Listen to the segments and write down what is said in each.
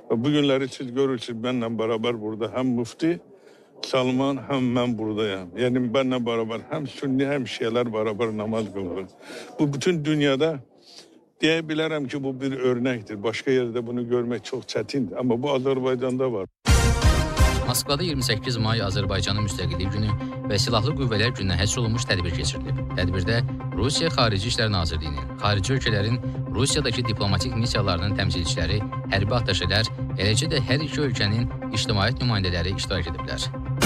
Bu günləri siz görürsünüz, benimle beraber burada hem Müftü Salman hem ben buradayım. Yani benimle beraber hem Sünni hem Şialar beraber namaz kılıyor. Bu bütün dünyada diyebilirim ki bu bir örnektir. Başka yerde bunu görmek çok çetindir ama bu Azerbaycan'da var. Moskvada 28 may Azərbaycanın müstəqilliyi günü və Silahlı Qüvvələr gününə həsr olunmuş tədbir keçirilib. Tədbirdə Rusiya Xarici İşlər Nazirliyinin, xarici ölkələrin Rusiyadakı diplomatik missiyalarının təmsilçiləri, hərbi attaşelər, eləcə də hər iki ölkənin ictimaiyyət nümayəndələri iştirak ediblər.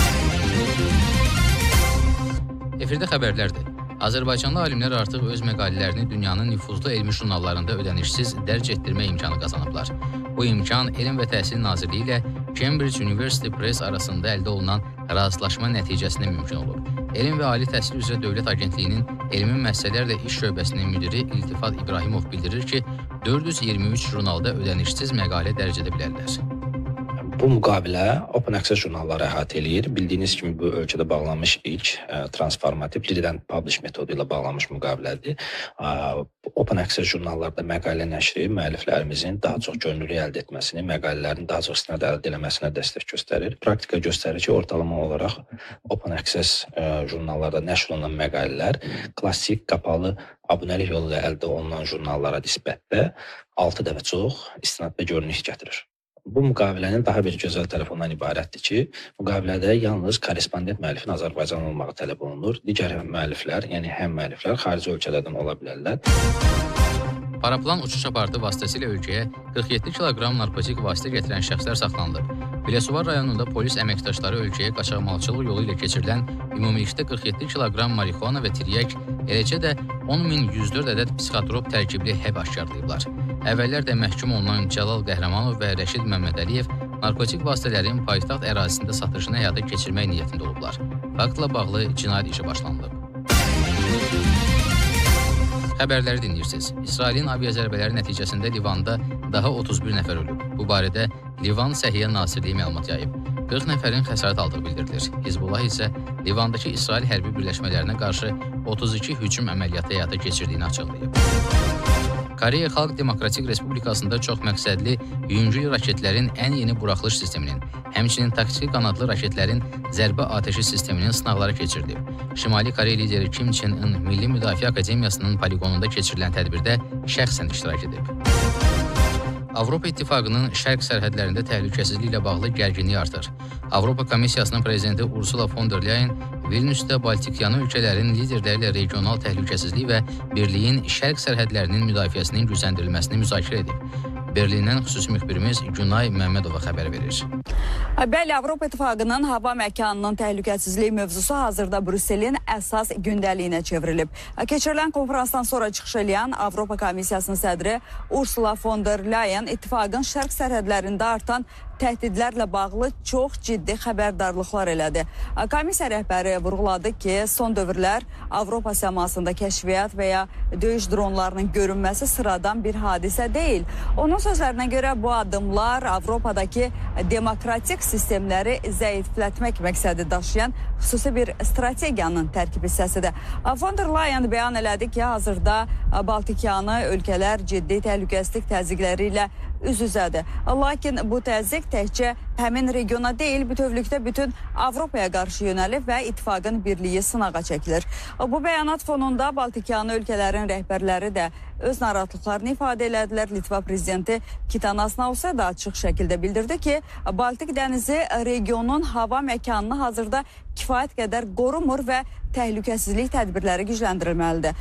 Efirdə xəbərlərdir. Azərbaycanlı alimlər artıq öz məqalələrini dünyanın nüfuzlu elmi jurnallarında ödənişsiz dərc etdirmə imkanı qazanıblar. Bu imkan Elm və Təhsil Nazirliyi ilə Cambridge University Press arasında əldə olunan razılaşma nəticəsində mümkün olub. Elm və Ali Təhsil üzrə Dövlət Agentliyinin Elmi Məsələlərlə İş Şöbəsinin müdiri İltifat İbrahimov bildirir ki, 423 jurnalda ödənişsiz məqalə dərc edə bilərlər. Bu müqavilə Open Access jurnalları əhatə eləyir. Bildiyiniz kimi bu ölkədə bağlanmış ilk transformativ Read and Publish metodu ilə bağlanmış müqavilədir. Open Access jurnallarda məqalə nəşri müəlliflərimizin daha çox görünürlük əldə etməsini, məqalələrin daha çox istinad əldə edilməsinə dəstək göstərir. Praktika göstərir ki, ortalama olaraq Open Access jurnallarda nəşr olunan məqalələr klassik qapalı abunəlik yolu ilə əldə olunan jurnallara nisbətdə 6 dəfə çox istinad və görünürlük gətirir. Bu müqavilənin daha bir gözəl tərəfi ondan ibarətdir ki, müqavilədə yalnız korrespondent müəllifin Azərbaycan olmağı tələb olunur. Digər müəlliflər, yəni həm müəlliflər xarici ölkələrdən ola bilərlər. Paraplan uçuş aparatı vasitəsilə ölkəyə 47 kiloqram narkotik vasitə gətirən şəxslər saxlanılıb. Biləsuvar rayonunda polis əməkdaşları ölkəyə qaçaqmalçılıq yolu ilə keçirilən ümumilikdə 47 kiloqram marixuana və tiryək, eləcə də 10.104 ədəd psixotrop tərkibli həb aşkarlayıblar. Əvvəllər də məhkum olunan Cəlal Qəhrəmanov və Rəşid Məmmədəliyev narkotik vasitələrin paytaxt ərazisində satışını həyata keçirmək niyyətində olublar. Faktla bağlı cinayət işi başlanılıb. Xəbərləri dinləyirsiniz. İsrailin aviazərbələri nəticəsində Livanda daha 31 nəfər ölüb. Bu barədə Livan Səhiyyə Nazirliyi məlumat yayıb. 40 nəfərin xəsarət aldığı bildirilir. Hizbullah isə Livandakı İsrail hərbi birləşmələrinə qarşı 32 hücum əməliyyatı həyata keçirdiyini açıqlayıb. Koreya Xalq Demokratik Respublikasında çox məqsədli yüngül raketlərin ən yeni buraxılış sisteminin, həmçinin taktiki qanadlı raketlərin zərbə atəşi sisteminin sınaqları keçirilib. Şimali Koreya lideri Kim Çen-ın Milli Müdafiə Akademiyasının poligonunda keçirilən tədbirdə şəxsən iştirak edib. Avropa İttifaqının şərq sərhədlərində təhlükəsizlik ilə bağlı gərginliyi artır. Avropa Komissiyasının prezidenti Ursula von der Leyen Vilniusda Baltikyanı ölkələrin liderləri ilə regional təhlükəsizlik və birliyin şərq sərhədlərinin müdafiəsinin gücləndirilməsini müzakirə edib. Berlindən xüsusi müxbirimiz Günay Məmmədova xəbər verir. Bəli, Avropa İttifaqının hava məkanının təhlükəsizliyi mövzusu hazırda Brüsselin əsas gündəliyinə çevrilib. Keçirilən konferansdan sonra çıxış edən Avropa Komissiyasının sədri Ursula von der Leyen İttifaqın şərq sərhədlərində artan təhdidlərlə bağlı çox ciddi xəbərdarlıqlar elədi. Komissiya rəhbəri vurğuladı ki, son dövrlər Avropa səmasında kəşfiyyat və ya döyüş dronlarının görünməsi sıradan bir hadisə deyil. Onun sözlərinə görə bu addımlar Avropadakı demokratik sistemləri zəiflətmək məqsədi daşıyan xüsusi bir strategiyanın tərkib hissəsidir. Von der Leyen bəyan elədi ki, hazırda Baltikyanı ölkələr ciddi təhlükəsizlik təzyiqləri ilə üz-üzədir. Lakin bu təzyiq təkcə həmin regiona deyil, bütövlükdə bütün Avropaya qarşı yönəlib və ittifaqın birliyi sınağa çəkilir. Bu bəyanat fonunda Baltikyanı ölkələrin rəhbərləri də öz narahatlıqlarını ifadə elədilər. Litva prezidenti Gitanas Nausėda açıq şəkildə bildirdi ki, Baltik dənizi regionun hava məkanını hazırda kifayət qədər qorumur və təhlükəsizlik tədbirləri gücləndirilməlidir.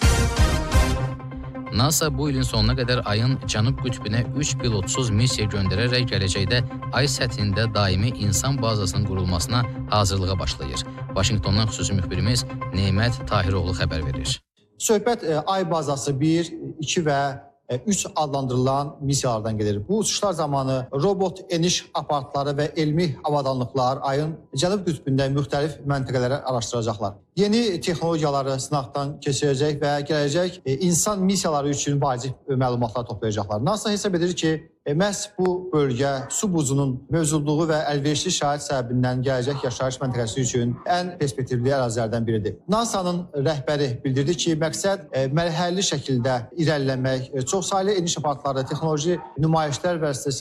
NASA bu ilin sonuna qədər ayın cənub qütbünə 3 pilotsuz missiya göndərərək gələcəkdə ay səthində daimi insan bazasının qurulmasına hazırlığa başlayır. Vaşinqtondan xüsusi müxbirimiz Neymət Tahiroğlu xəbər verir. Söhbət ay bazası 1, 2 və 3 adlandırılan missiyalardan gelir. Bu uçuşlar zamanı robot eniş aparatları və elmi avadanlıqlar ayın cənub qütbündə müxtəlif məntəqələri araşdıracaqlar. Yeni texnologiyaları sınaqdan keçirəcək və gələcək insan missiyaları üçün vacib məlumatlar toplayacaqlar. NASA hesab edir ki, məhz bu bölgə su buzunun mövcudluğu və əlverişli şərait səbəbindən gələcək yaşayış məntəqəsi üçün ən perspektivli ərazilərdən biridir. NASA'nın rəhbəri bildirdi ki, məqsəd mərhələli şəkildə irəliləmək, çoxsaylı eniş aparatları, texnoloji nümayişlər vasitəsilə